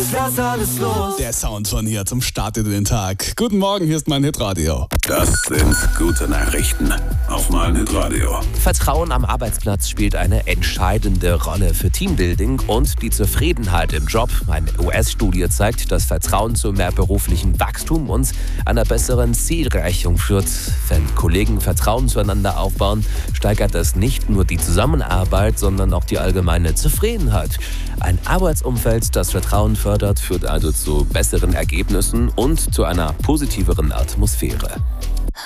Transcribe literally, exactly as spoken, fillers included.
Ich lass alles los. Der Sound von hier zum Start in den Tag. Guten Morgen, hier ist mein Hitradio. Das sind gute Nachrichten auf mein Hitradio. Vertrauen am Arbeitsplatz spielt eine entscheidende Rolle für Teambuilding und die Zufriedenheit im Job. Eine U S-Studie zeigt, dass Vertrauen zu mehr beruflichem Wachstum und einer besseren Zielerreichung führt. Wenn Kollegen Vertrauen zueinander aufbauen, steigert das nicht nur die Zusammenarbeit, sondern auch die allgemeine Zufriedenheit. Ein Arbeitsumfeld, das Vertrauen fördert, führt also zu besseren Ergebnissen und zu einer positiveren Atmosphäre.